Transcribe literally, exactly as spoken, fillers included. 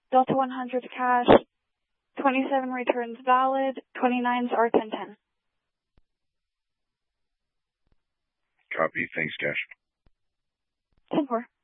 Delta one hundred cash, twenty-seven returns valid, twenty-nines are ten ten. Copy. Thanks, Cash. ten four.